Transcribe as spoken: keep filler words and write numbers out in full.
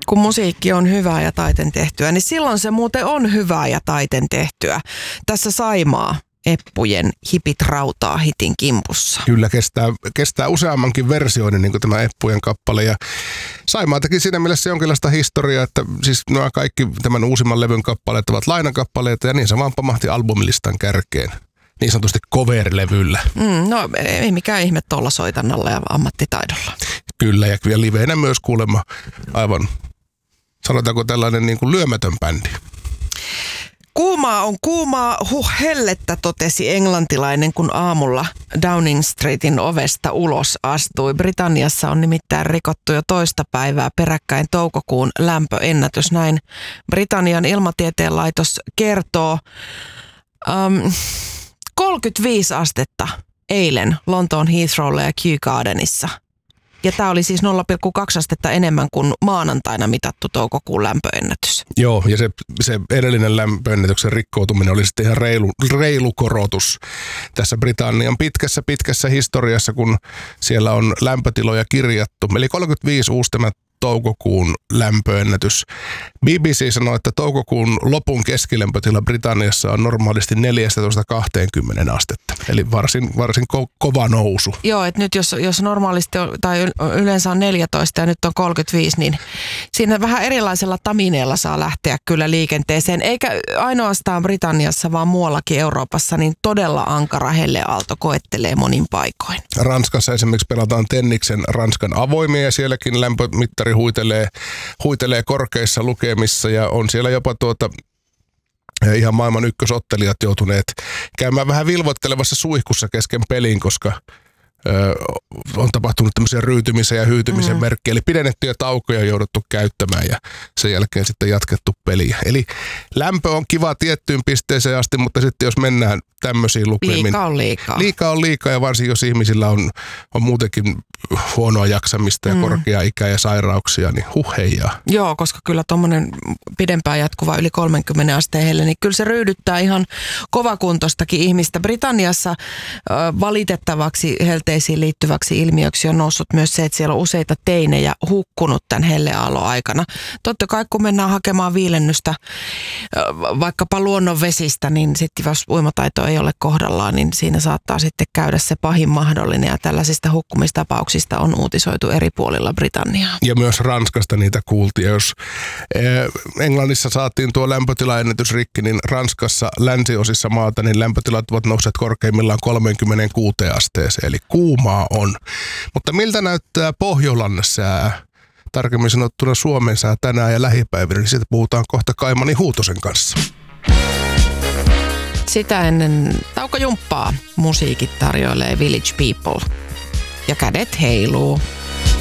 kun musiikki on hyvää ja taiten tehtyä, niin silloin se muuten on hyvää ja taiten tehtyä. Tässä Saimaa Eppujen Hipit rautaa hitin kimpussa. Kyllä, kestää, kestää useammankin versioiden niin kuin tämä Eppujen kappale. Ja Saimaa teki siinä mielessä jonkinlaista historiaa, että siis nämä kaikki tämän uusimman levyn kappaleet ovat lainakappaleita ja niin se vaan pamahti albumilistan kärkeen. Niin sanotusti cover-levyllä. Mm, no ei mikään ihme tuolla soitannalla ja ammattitaidolla. Kyllä, ja vielä liveinä myös kuulemma aivan, sanotaanko tällainen niin kuin lyömätön bändi. Kuumaa on kuumaa, huh hellettä, totesi englantilainen, kun aamulla Downing Streetin ovesta ulos astui. Britanniassa on nimittäin rikottu jo toista päivää peräkkäin toukokuun lämpöennätys. Näin Britannian ilmatieteen laitos kertoo. Um, kolmekymmentäviisi astetta eilen Lontoon Heathrowlla ja Kew Gardenissa. Ja tämä oli siis nolla pilkku kaksi astetta enemmän kuin maanantaina mitattu toukokuun lämpöennätys. Joo, ja se, se edellinen lämpöennätyksen rikkoutuminen oli sitten ihan reilu, reilu korotus tässä Britannian pitkässä pitkässä historiassa, kun siellä on lämpötiloja kirjattu. Eli kolmekymmentäviisi uusi tämä toukokuun lämpöennätys. B B C sanoi, että toukokuun lopun keskilämpötila Britanniassa on normaalisti neljätoista kaksikymmentä astetta. Eli varsin, varsin ko- kova nousu. Joo, että nyt jos, jos normaalisti on, tai yleensä on neljätoista ja nyt on kolmekymmentäviisi, niin siinä vähän erilaisella tamineella saa lähteä kyllä liikenteeseen. Eikä ainoastaan Britanniassa, vaan muuallakin Euroopassa, niin todella ankara helleaalto koettelee monin paikoin. Ranskassa esimerkiksi pelataan tenniksen Ranskan avoimia ja sielläkin lämpömittari huitelee, huitelee korkeissa lukemissa ja on siellä jopa tuota ihan maailman ykkösottelijat joutuneet käymään vähän vilvoittelevassa suihkussa kesken pelin, koska ö, on tapahtunut tämmöisiä ryytymisen ja hyytymisen mm. merkkejä. Eli pidennettyjä taukoja on jouduttu käyttämään ja sen jälkeen sitten jatkettu peliä. Eli lämpö on kiva tiettyyn pisteeseen asti, mutta sitten jos mennään tämmöisiin lukemiin. Liikaa on liikaa. Liikaa on liikaa ja varsinkin jos ihmisillä on, on muutenkin huonoa jaksamista ja mm. korkea ikä ja sairauksia, niin huh heijaa. Joo, koska kyllä tuommoinen pidempään jatkuva yli kolmekymmentä asteen helle, niin kyllä se ryydyttää ihan kovakuntoistakin ihmistä. Britanniassa ö, valitettavaksi helteisiin liittyväksi ilmiöksi on noussut myös se, että siellä on useita teinejä hukkunut tämän helleaallon aikana. Totta kai kun mennään hakemaan viilennystä ö, vaikkapa luonnonvesistä, niin sitten jos uimataito ei ole kohdallaan, niin siinä saattaa sitten käydä se pahin mahdollinen ja tällaisista hukkumistapauksista on uutisoitu eri puolilla Britanniaa. Ja myös Ranskasta niitä kuultiin. Jos Englannissa saatiin tuo lämpötilaennätys rikki, niin Ranskassa länsiosissa maata niin lämpötilat ovat nousseet korkeimmillaan kolmekymmentäkuusi asteeseen, eli kuumaa on. Mutta miltä näyttää Pohjolan sää? Tarkemmin sanottuna Suomen sää tänään ja lähipäivinä, niin siitä puhutaan kohta Kaimani Huutosen kanssa. Sitä ennen taukojumppaa musiikit tarjoilee Village People ja kädet heiluu.